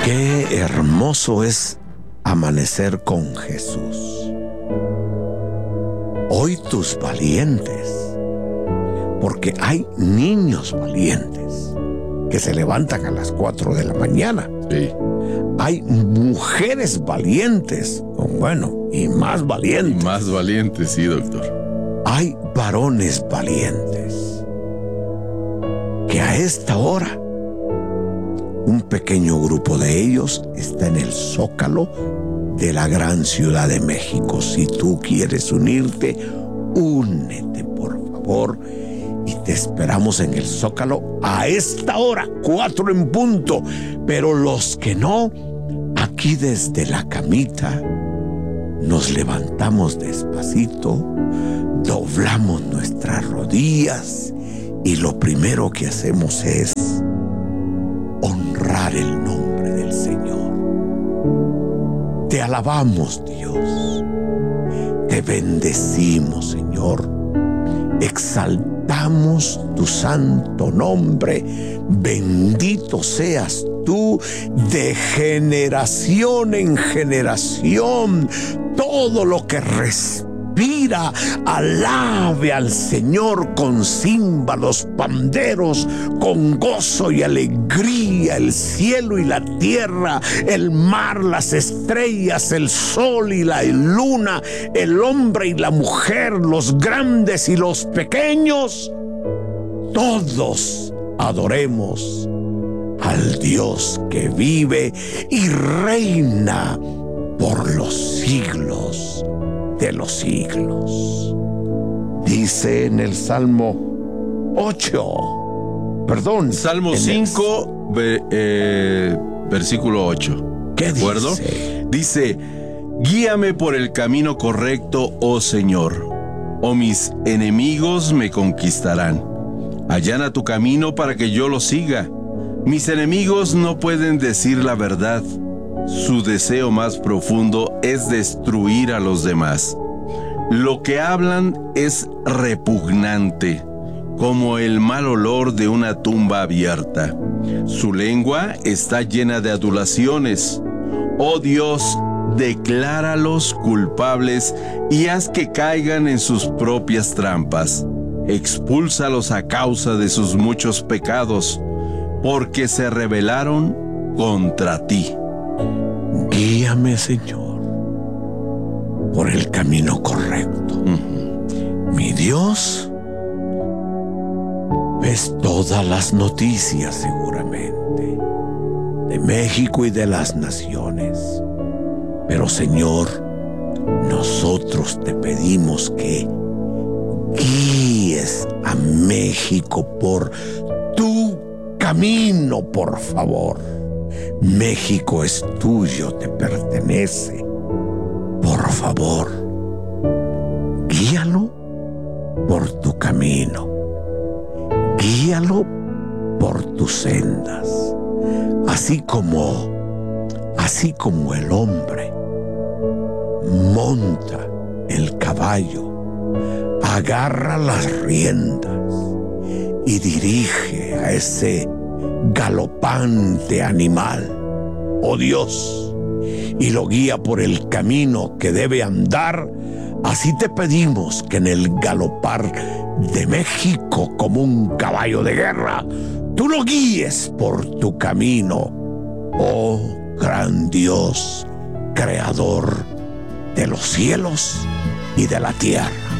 Qué hermoso es amanecer con Jesús. Hoy tus valientes, porque hay niños valientes que se levantan a las 4 de la mañana. Sí. Hay mujeres valientes, y más valientes. Y más valientes, sí, doctor. Hay varones valientes que a esta hora un pequeño grupo de ellos está en el Zócalo de la gran Ciudad de México. Si tú quieres unirte, únete, por favor, y te esperamos en el Zócalo a esta hora, 4 en punto. Pero los que no, aquí desde la camita nos levantamos despacito, doblamos nuestras rodillas y lo primero que hacemos es honrar el nombre del Señor. Te alabamos, Dios. Te bendecimos, Señor. Exaltamos tu santo nombre. Bendito seas tú de generación en generación. Todo lo que respira, alabe al Señor con címbalos, panderos, con gozo y alegría. El cielo y la tierra, el mar, las estrellas, el sol y la luna, el hombre y la mujer, los grandes y los pequeños, todos adoremos al Dios que vive y reina por los siglos de los siglos. Dice en el Salmo 8, perdón, Salmo 5, versículo 8. ¿Qué ¿De acuerdo? Dice, guíame por el camino correcto, oh Señor, o mis enemigos me conquistarán. Allana tu camino para que yo lo siga. Mis enemigos no pueden decir la verdad. Su deseo más profundo es destruir a los demás. Lo que hablan es repugnante, como el mal olor de una tumba abierta. Su lengua está llena de adulaciones. Oh Dios, decláralos culpables y haz que caigan en sus propias trampas. Expúlsalos a causa de sus muchos pecados, porque se rebelaron contra ti. Guíame, Señor, por el camino correcto. Mi Dios, ves todas las noticias seguramente de México y de las naciones. Pero, Señor, nosotros te pedimos que guíes a México por tu camino, por favor. México es tuyo, te pertenece. Por favor, guíalo por tu camino. Guíalo por tus sendas. Así como el hombre monta el caballo, agarra las riendas y dirige a ese galopante animal, oh Dios, y lo guía por el camino que debe andar. Así te pedimos que en el galopar de México como un caballo de guerra, tú lo guíes por tu camino, oh gran Dios, creador de los cielos y de la tierra.